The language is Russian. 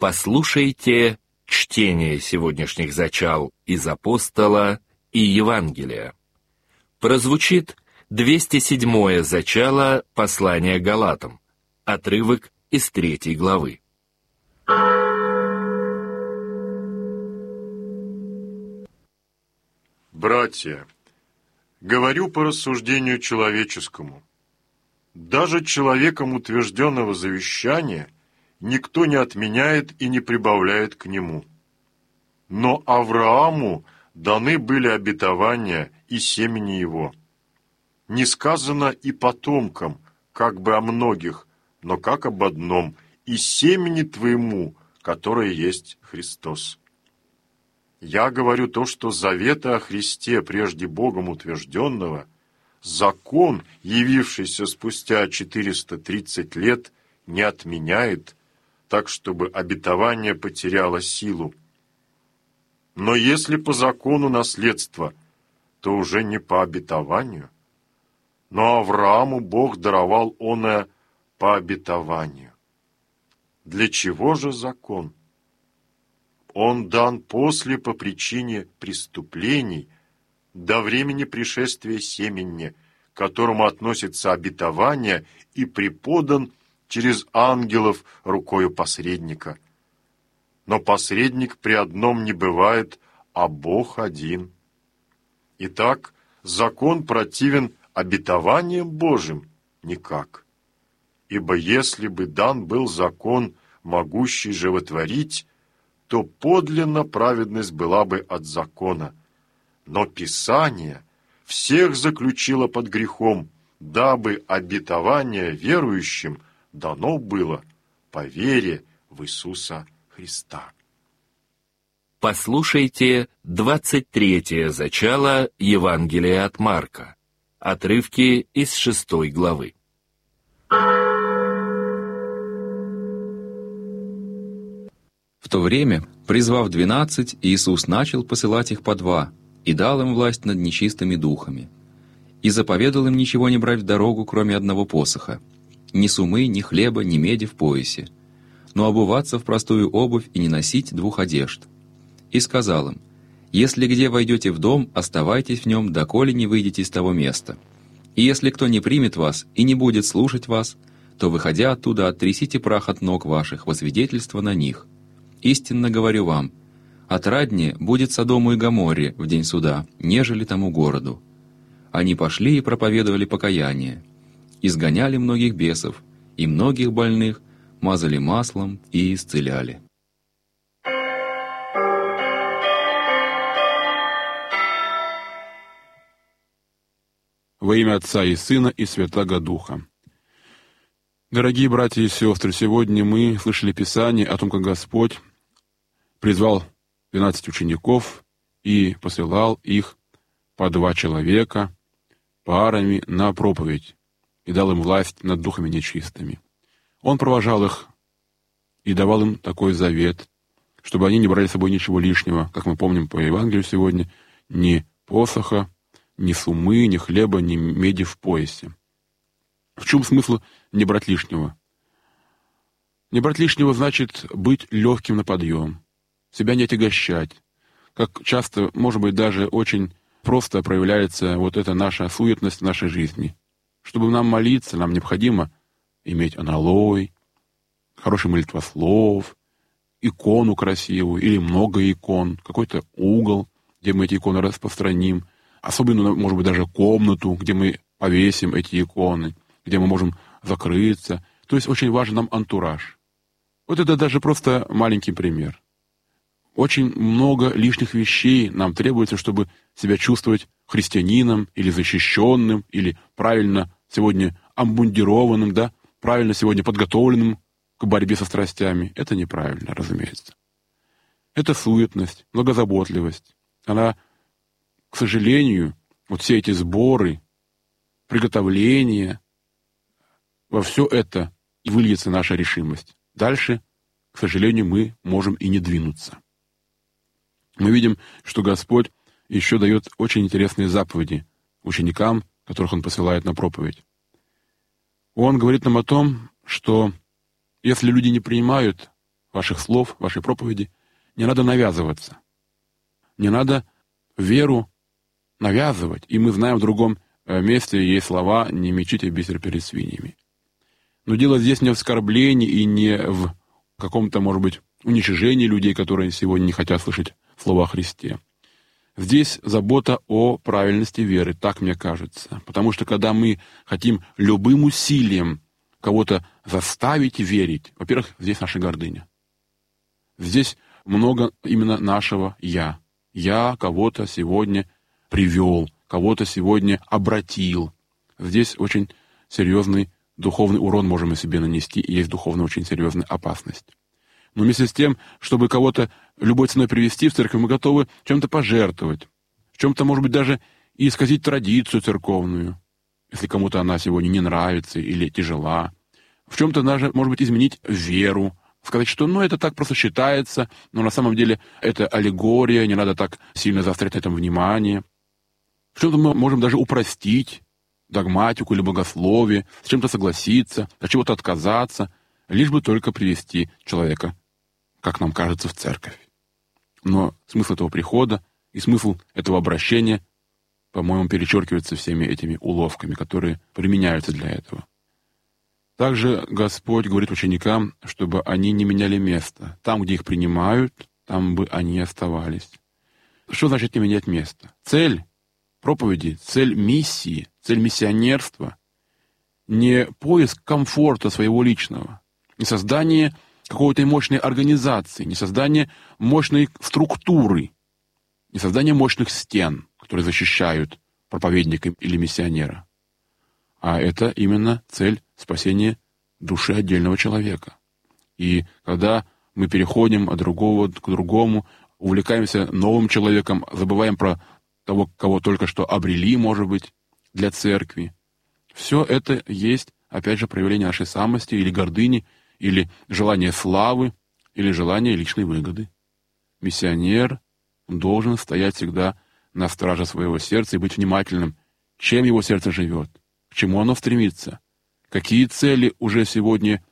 Послушайте чтение сегодняшних зачал из Апостола и Евангелия. Прозвучит 207-е зачало послания Галатам, отрывок из 3 главы. Братья, говорю по рассуждению человеческому. Даже человеком утвержденного завещания никто не отменяет и не прибавляет к нему. Но Аврааму даны были обетования и семени его. Не сказано и потомкам, как бы о многих, но как об одном, и семени твоему, которое есть Христос. Я говорю то, что завета о Христе, прежде Богом утвержденного, закон, явившийся спустя 430 лет, не отменяет, так, чтобы обетование потеряло силу. Но если по закону наследство, то уже не по обетованию. Но Аврааму Бог даровал оное по обетованию. Для чего же закон? Он дан после по причине преступлений до времени пришествия семени, к которому относится обетование, и преподан через ангелов рукою посредника. Но посредник при одном не бывает, а Бог один. Итак, закон противен обетованием Божьим? Никак. Ибо если бы дан был закон, могущий животворить, то подлинно праведность была бы от закона. Но Писание всех заключило под грехом, дабы обетование верующим дано было по вере в Иисуса Христа. Послушайте 23-е зачало Евангелия от Марка, отрывки из 6 главы. В то время, призвав 12, Иисус начал посылать их по 2, и дал им власть над нечистыми духами. И заповедал им ничего не брать в дорогу, кроме одного посоха, ни сумы, ни хлеба, ни меди в поясе, но обуваться в простую обувь и не носить 2 одежд. И сказал им: «Если где войдете в дом, оставайтесь в нем, доколе не выйдете из того места. И если кто не примет вас и не будет слушать вас, то, выходя оттуда, оттрясите прах от ног ваших во свидетельство на них. Истинно говорю вам, отраднее будет Содому и Гоморре в день суда, нежели тому городу». Они пошли и проповедовали покаяние, изгоняли многих бесов, и многих больных мазали маслом и исцеляли. Во имя Отца и Сына и Святаго Духа. Дорогие братья и сестры, сегодня мы слышали Писание о том, как Господь призвал 12 учеников и посылал их по 2 человека парами на проповедь и дал им власть над духами нечистыми. Он провожал их и давал им такой завет, чтобы они не брали с собой ничего лишнего, как мы помним по Евангелию сегодня, ни посоха, ни сумы, ни хлеба, ни меди в поясе. В чем смысл не брать лишнего? Не брать лишнего значит быть легким на подъем, себя не отягощать. Как часто, может быть, даже очень просто проявляется вот эта наша суетность в нашей жизни. Чтобы нам молиться, нам необходимо иметь аналой, хороший молитвослов, икону красивую или много икон, какой-то угол, где мы эти иконы распространим, особенно, может быть, даже комнату, где мы повесим эти иконы, где мы можем закрыться. То есть очень важен нам антураж. Вот это даже просто маленький пример. Очень много лишних вещей нам требуется, чтобы себя чувствовать христианином или защищенным, или правильно сегодня обмундированным, да, правильно сегодня подготовленным к борьбе со страстями. Это неправильно, разумеется. Это суетность, многозаботливость. Она, к сожалению, вот все эти сборы, приготовления, во все это и выльется наша решимость. Дальше, к сожалению, мы можем и не двинуться. Мы видим, что Господь еще дает очень интересные заповеди ученикам, которых Он посылает на проповедь. Он говорит нам о том, что если люди не принимают ваших слов, вашей проповеди, не надо навязываться. Не надо веру навязывать. И мы знаем, в другом месте есть слова «не мечите бисер перед свиньями». Но дело здесь не в оскорблении и не в каком-то, может быть, уничижении людей, которые сегодня не хотят слышать слова о Христе. Здесь забота о правильности веры, так мне кажется. Потому что когда мы хотим любым усилием кого-то заставить верить, во-первых, здесь наша гордыня. Здесь много именно нашего «я». Я кого-то сегодня привел, кого-то сегодня обратил. Здесь очень серьезный духовный урон можем мы себе нанести, и есть духовная очень серьезная опасность. Но вместе с тем, чтобы кого-то любой ценой привести в церковь, мы готовы чем-то пожертвовать, в чем-то, может быть, даже и исказить традицию церковную, если кому-то она сегодня не нравится или тяжела, в чем-то даже, может быть, изменить веру, сказать, что это так просто считается, но на самом деле это аллегория, не надо так сильно заострять на этом внимание. В чем-то мы можем даже упростить догматику или богословие, с чем-то согласиться, от чего-то отказаться, лишь бы только привести человека, как нам кажется, в церковь. Но смысл этого прихода и смысл этого обращения, по-моему, перечеркивается всеми этими уловками, которые применяются для этого. Также Господь говорит ученикам, чтобы они не меняли место. Там, где их принимают, там бы они оставались. Что значит не менять место? Цель проповеди, цель миссии, цель миссионерства — не поиск комфорта своего личного, не создание какой-то мощной организации, не создание мощной структуры, не создание мощных стен, которые защищают проповедника или миссионера. А это именно цель спасения души отдельного человека. И когда мы переходим от другого к другому, увлекаемся новым человеком, забываем про того, кого только что обрели, может быть, для церкви, все это есть, опять же, проявление нашей самости или гордыни, или желание славы, или желание личной выгоды. Миссионер должен стоять всегда на страже своего сердца и быть внимательным, чем его сердце живет, к чему оно стремится, какие цели уже сегодня